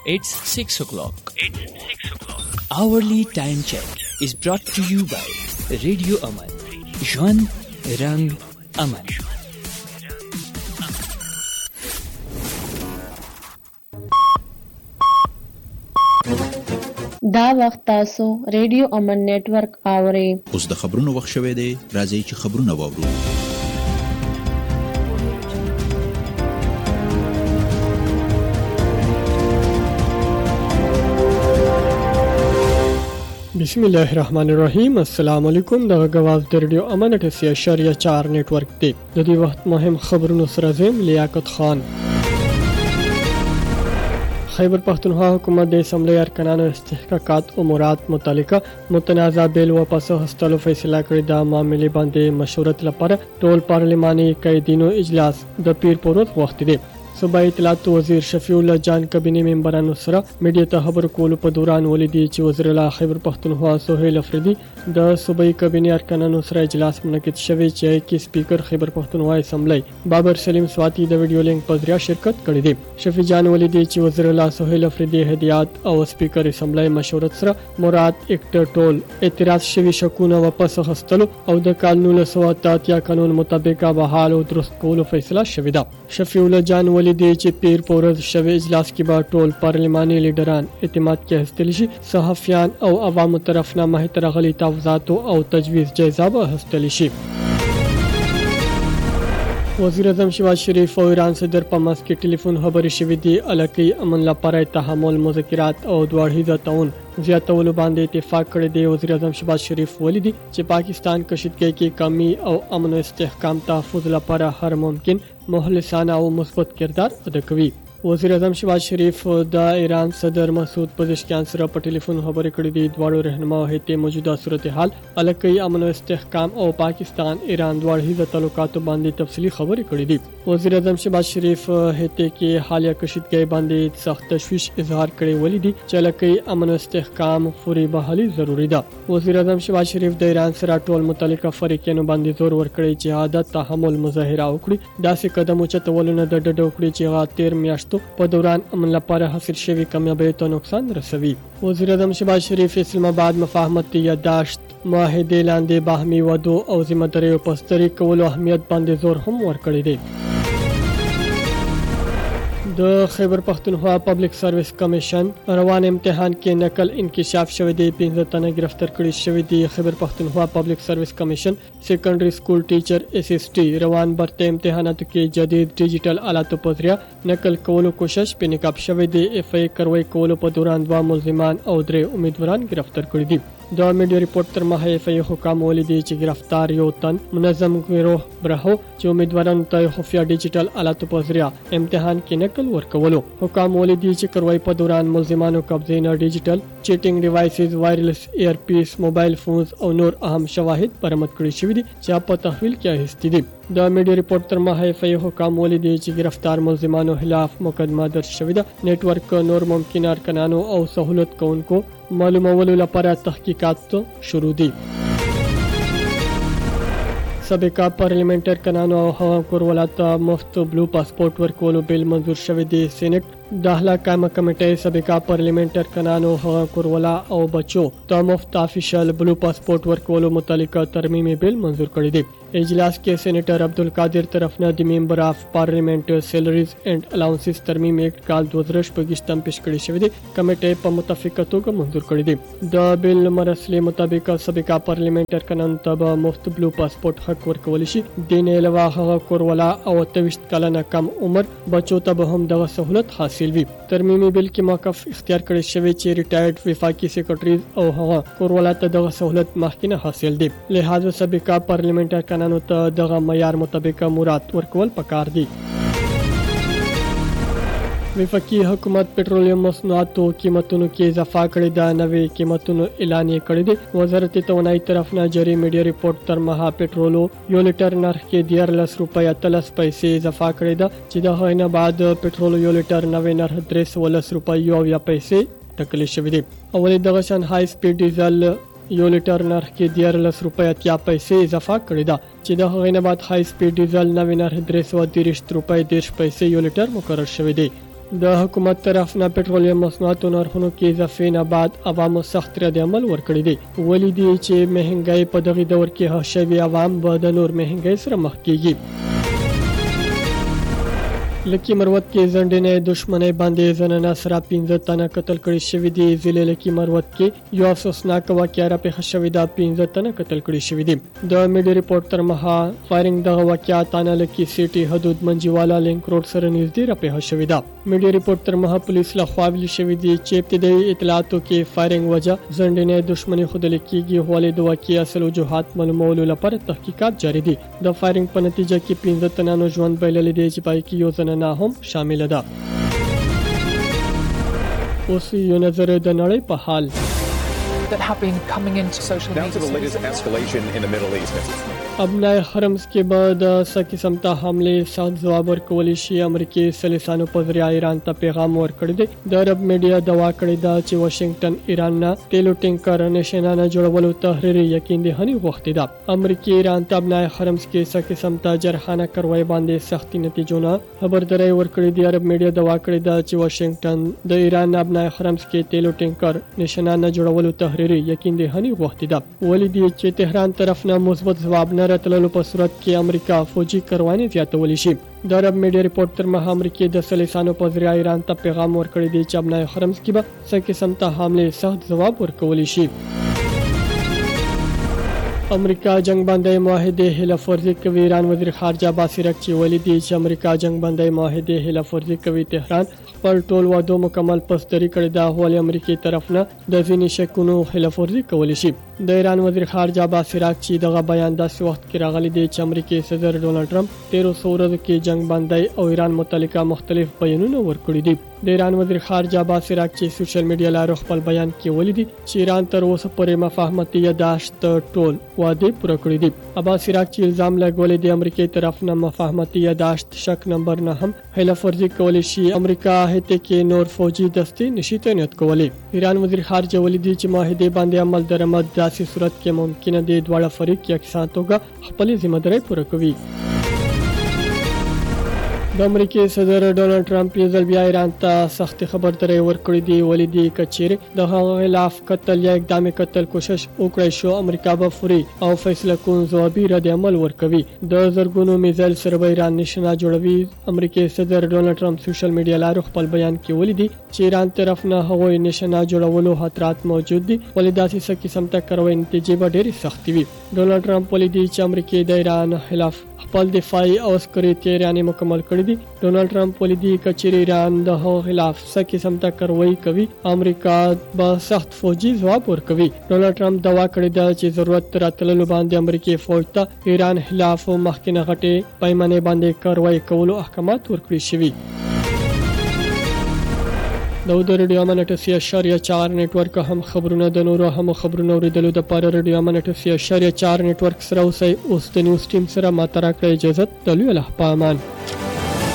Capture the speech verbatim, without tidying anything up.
It's six o'clock. It's six o'clock. Hourly time check is brought to you by Radio Aman. Jwan Rang Aman. دا وخت تاسو ریډیو امن نیټورک اورئ. اوس د خبرونو وخت شوی دی. راځئ چې خبرونه واورو. بسم الله الرحمن الرحیم. السلام علیکم. دغه غواز د ریډیو امن اټسیا شریعه چار نیټورک دی. د دې وخت مهم خبرونو سره زم لیاقت خان. خیبر پختونخوا حکومت د اسمبلی ارکانانو استحقاقات او مراد متعلقه متنازع بیل واپس غوښتلو فیصله کړې. د معاملې باندې مشورت لپاره ټول پارلماني قیدینو اجلاس د پیر پروت وخت دی. صوبایي اطلاعات وزیر شفیع الله جان کابینه ممبرانو سره میډیا ته خبر کولو په دوران ولیدي چې وزیر اعلی خیبر پختونخوا سهیل افریدي د صوبایي کابینه ارکانانو سره اجلاس منعقد شوی چې کې سپیکر خیبر پختونخوا اسمبلی بابر سلیم سواتی د ویډیو لینک په ذریعہ شرکت کړی دی. شفیع جان ولیدي چې وزیر اعلی سهیل افریدي هدایت او سپیکر اسمبلی مشورت سره مراد اکټ ټول اعتراض شوی شکونه واپس غوښتلو او د قانون سو اتیا قانون مطابق بحال او درست کولو فیصله شوی ده. شفیع الله جان لیدي چې پیر پورز شوی اجلاس کې به ټول پارلماني لیډران اعتماد کې هستل شي. صحافیان او عوامو طرف نه مهتر غلي تفاوضات او تجویز جایزه به هستل شي. وزیر اعظم شهباز شریف او ایران صدر په ماسک کې ټلیفون خبرې شوې دي. الکی امن لپاره تحمل مذاکرات او دوه اړخیزه تعاون زیاتولو باندې اتفاق کړی دی. وزیر اعظم شهباز شریف ولیدي چې پاکستان کشیدګۍ کې کمی او امن او استحکام تحفظ لپاره هر ممکن مخلصانه او مثبت کردار ادا کوي. وزیر اعظم شهباز شریف د ایران صدر مسعود پزشکیان سره په ټلیفون خبرې کړې دي. دواړو رهنماو هیته موجوده صورتحال الکی امن او استحکام او پاکستان ایران دوه اړخیزه تعلقاتو باندې تفصیلی خبرې کړې دي. وزیر اعظم شهباز شریف هیته کې حالیه کشیدګۍ باندې سخت تشویش اظهار کړی ولیدي چې الکی امن او استحکام فوري بحالي ضروری ده. وزیر اعظم شهباز شریف د ایران سره ټول متعلقه فریقونو باندې زور ورکړی چې عادت تحمل مظاهره وکړي. داسې قدم اوچتولونه د ډډ وکړي چې غا تیر میاشتو په دوران امن لپاره حاصل شوی کامیابی ته نقصان رسوي. وزیر اعظم شهباز شریف اسلام آباد مفاهمت یادداشت معاهده لاندې باهمي ودو او ذمہ داریو پستری کولو اهمیت باندې زور هم ورکړی دی. د خیبر پختونخوا پبلک سرویس کمیشن روان امتحان کې نقل انکشاف شوی دی. پنځه تنه گرفتار کړي شوی دی. خیبر پختونخوا پبلک سرویس کمیشن سیکنډري سکول ټیچر ایس ایس ټي روان برته امتحاناتو کې جدید ډیجیټل آلاتو په ذریعہ نقل کولو کوشش په نقاب شوی دی. اف ای کاروایی کولو په دوران دوه ملزمان او درې امیدواران گرفتار کړي دي. د میډیا ریپورت تر مخه اف ای حکام ولیدي چې گرفتار یو تن منظم گروه برهو چې امیدوارانو ته خفیا ډیجیټل آلاتو په ذریعہ امتحان کې نقل ورکولو. حکام ولیدي چې کاروایی په دوران ملزمانو قبضه نه ډیجیټل چیټینګ ډیوایسز وایرلیس ایئر پیس موبایل فونز او نور اهم شواهد برآمد کړي شوی دي چې په تحویل کې اخیستي دي. د میډیا ریپورت تر مخه اف ای حکام ولیدي چې گرفتار ملزمانو خلاف مقدمه درج شوې ده. نیټورک نور ممکن ارکانانو او سہولت کوونکو معلومولو لپاره تحقیقات شروع دي. سابقه پارلیمنټر کنانو او هوا کورولات مفت بلو پاسپورت ورکولو بیل منظور شوی دی. سېنات داخله قائمه کمیټه سابقه پارلیمنټر کنانو هوا کورولا او بچو ته مفت افیشل بلو پاسپورت ورکولو متعلقه ترمیمي بیل منظور کړی دی. اجلاس کې سېنیټر عبدالقادر طرفنه د ممبر اف پارلیمنت سیلریز اینڈ الاونسز ترمیم ایکټ کال دوه زره شپږ تم پیش کړی شوی دی. کمیټه په متفقه توګه منظور کړی دی. د بیل مرسلې مطابق سابقه پارلیمنټر کنانو ته مفت بلو پاسپورت حق ورکول شي. دین علاوه هغه کورولا او اتويشت کلنه کم عمر بچو ته هم دغه سہولت حاصل وي. ترمیمي بیل کې موقف اختیار کړی شوی چې ریټایرډ وفاقي سیکریټریز او هغه کورولا ته دغه سہولت مخکینه حاصل دي. لہذا سابقه پارلیمنټر کنانو ته دغه معیار مطابق مراد ورکول پکار دي. وفاقي حکومت پټرولیم مصنوعاتو قیمتونو کې اضافه کړې ده. نوې قیمتونو اعلان یې کړی دی. وزارت توانایي طرف نه جاری میډیا ریپورت تر مها پټرولو یو لیټر نرخ کې دیارلس روپۍ اتلس پیسې اضافه کړې ده چې د هغه نه بعد پټرولو یو لیټر نوې نرخ درې سوه لس روپۍ او یا پیسې ټاکل شوی دی. اولې دغه شان های سپیډ ډیزل یو لیټر نرخ کې دیارلس روپۍ اتیا پیسې اضافه کړې ده چې د هغه نه بعد های سپیډ ډیزل نوې نرخ درې سوه دېرش روپۍ دېرش پیسې یو لیټر مقرر شوی دی. د حکومت طرف نه پټرولیم مصنوعاتو نرخونو کې اضافې نه بعد عوامو سخت رد عمل ورکړی دی. ولې دی چې مهنګای په دغه دور کې هڅوي عوام به د نور مهنګای سره مخ کیږي. لکی مروت کې ځنډنې دښمنۍ باندې زنانه سره پنځه تنه قتل کړي شوی دي. ضلع لکی مروت کې یو افسوسناک واقعه را پیښه شوې ده. پنځه تنه قتل کړي شوی دي. د میډیا ریپورت تر مها فایرنګ دغه واقعه تانه لکی سیټي حدود منجوالا لینک روډ سره نږدې را پیښه شوې ده. میډیا ریپورت تر مها پولیس له خوا ویل شوی دی چې ابتدایي اطلاعاتو کې فایرنګ وجه ځنډنې دښمنۍ خودل کېږي. ولې د واقعي اصل وجوهات معلومولو لپاره تحقیقات جاری دي. د فایرنګ په نتیجه کې پنځه تنه ژوند بایلل دي چې پای کې یو ځنه نه هم شامل ده. اوس یو نظر د نړۍ په حال that have been coming into social media. Down to the latest escalation in the Middle East. ابنای حرمز کې به د سکی سمتا حمله سخت جواب ورکول شي. امریکای سلیسانو په ذریعہ ایران ته پیغام ورکړی دی. د عرب میډیا دوا کړې ده چې واشنگټن ایران نه تیلو ټینکر نشانه جوړولو تحریری یقین دهنی غوښتي ده. امریکای ایران ته ابنای حرمز کې سکی سمتا جرحانه کاروای باندې سختي نتیجونه خبرداري ورکړې دي. عرب میډیا دوا کړې ده چې واشنگټن د ایران ابنای حرمز کې تیلو ټینکر نشانه جوړولو تحریری یقین دهنی غوښتي ده. ولې دی چې تهران طرف نه مثبت جواب نه راتللو په صورت کې امریکا فوجي کاروانې زیاتولی شي. د عرب میډیا ریپورت تر مها امریکای د سلیسانو په ذریعہ ایران ته پیغام ورکړی دی چې ابنای حرمز کې به څه قسم ته حمله سخت جواب ورکولی شي. امریکا جنگ باندې معاهده خلاف ورزي کوي. ایران وزیر خارجه عباس عراقچي ویلي دی چې امریکا جنگ باندې معاهده خلاف ورزي کوي. تهران خپل ټول وعده مکمل پسدري کړی دا. ولې امریکای طرف نه د ځینې شکونو خلاف ورزي کولی شي. د ایران وزیر خارجه عباس عراقچي دغه بیان داسې وخت کې راغلی دی چې امریکای صدر ډونالد ټرمپ تیرو ورځو کې جنگ باندې او ایران متعلقه مختلف بیانونه ورکړي دي. د ایران وزیر خارجه عباس عراقچي سوشل میډیا لارو خپل بیان کې ویلي دي چې ایران تر اوسه پورې مفاهمتي یاداشت ټول وعده پوره کړې دي. عباس عراقچي الزام لګولې دی امریکای طرف نه مفاهمتي یاداشت شک نمبر نه هم خلاف ورزي کولی شي. امریکا هته کې نور فوجي دستي نشي تعینات کولی. ایران وزیر خارجه ویلي دی چې معاهده باندې عمل درآمد داسې صورت کې ممکنه دی دواړه فریق یکسان توګه خپل ذمہ داری پوره کوي. د امریکای صدر ډونالد ټرمپ یې ځل بیا ایران ته سخت خبرداري ورکړې دی. ولې دی کچېره د هغه خلاف قتل یا اقدام قتل کوشش وکړي شو امریکا به فوري او فیصله کوم ځوابي رد عمل ورکوي. د زرګونو میزایل سره ایران نشانه جوړوي. امریکای صدر ډونالد ټرمپ سوشل میډیا لارو خپل بیان کې ویلي دی چې ایران طرف نه هغوی نشانه جوړولو خطرات موجود دي. ولې داسې څه قسم ته کاروي نتیجې به ډېری سخت وي. ډونالد ټرمپ ویلي دی چې امریکای د ایران خلاف خپل دفاعي او عسکري تیاری مکمل کړی دي. ډونالد ټرمپ ویلي دی چې ایران د هغو خلاف څه قسم ته کاروي کوي امریکا به سخت فوجي جواب ورکوي. ډونالد ټرمپ دوا کړی دی چې ضرورت راتللو باندې امریکای فوج ته ایران خلاف مخکینه غټي پیمانه باندې کاروي کولو احکامات ورکړي شوي. د ریډیو امن اټسي اشاریه چار نیټورک هم خبرونه د نورو هم خبرونه اوریدلو د پاره ریډیو امن اټسي اشاریه چار نیټورک سره اوسئ. اوس د نیوز ټیم سره ماتره کړی اجازه د لوی الله په امان.